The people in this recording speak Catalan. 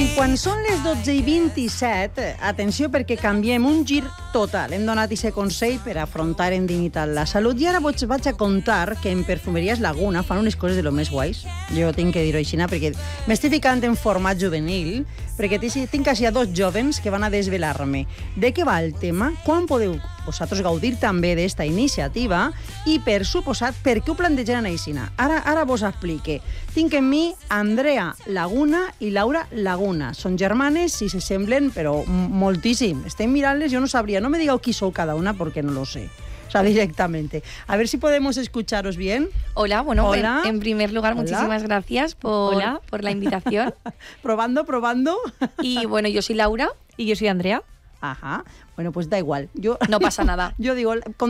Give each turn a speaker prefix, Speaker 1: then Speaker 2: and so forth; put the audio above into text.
Speaker 1: Quan són les 12:27, atenció perquè canviem un gir total. Hem donat aquest consell per afrontar en dignitat la salut i ara vaig a contar que en Perfumeries Laguna fan unes coses de lo més guais. Jo tinc que dir-ho així, perquè m'estic ficant en format juvenil, perquè tinc així a dos jovens que van a desvelar-me de què va el tema, quan podeu vosaltres gaudir també d'esta iniciativa i, per suposat, per què ho plantegen així. Ara vos explique. Tinc en mi Andrea Laguna i Laura Laguna. Són germanes i se semblen, però moltíssim. Estem mirant-les, yo no sabría. No me diga qui sou cada una porque no lo sé. O sea, directamente. A ver si podemos escucharos bien.
Speaker 2: Hola, bueno,
Speaker 1: Hola.
Speaker 2: En primer lugar,
Speaker 1: Hola.
Speaker 2: muchísimas gracias por la invitación.
Speaker 1: Probando.
Speaker 2: Y bueno, yo soy Laura.
Speaker 3: Y yo soy Andrea.
Speaker 1: Ajá. Bueno, pues da igual.
Speaker 2: No pasa nada.
Speaker 1: Yo digo...